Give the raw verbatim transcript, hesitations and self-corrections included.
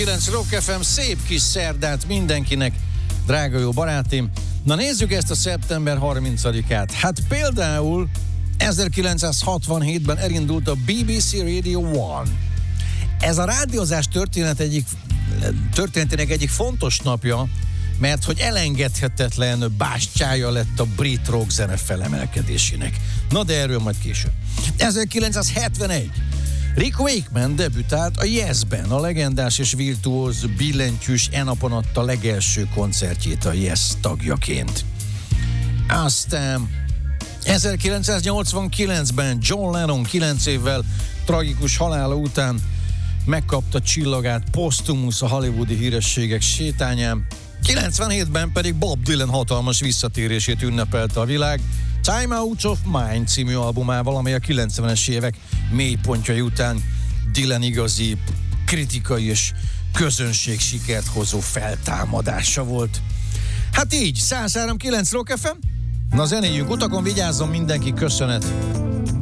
kilenc Rock ef em, szép kis szerdát mindenkinek, drága jó barátim. Na nézzük ezt a szeptember harmincadikát. Hát például ezerkilencszázhatvanhétben elindult a bé bé cé Radio One. Ez a rádiózás történet egyik, történetének egyik fontos napja, mert hogy elengedhetetlen bástyája lett a brit rock zene felemelkedésének. Na de erről majd később. ezerkilencszázhetvenegy. Rick Wakeman debütált a Yes-ben, a legendás és virtuóz billentyűs e napon adta legelső koncertjét a Yes tagjaként. Aztán ezerkilencszáznyolcvankilencben John Lennon kilenc évvel tragikus halála után megkapta csillagát posztumusz a hollywoodi hírességek sétányán. kilencvenhétben pedig Bob Dylan hatalmas visszatérését ünnepelte a világ Time Out of Mind című albumával, amely a kilencvenes évek mélypontjai után Dylan igazi kritikai és közönség sikert hozó feltámadása volt. Hát így, száz három pont kilenc Rock ef em. Na zenéljünk, utakon vigyázzon mindenki, köszönet!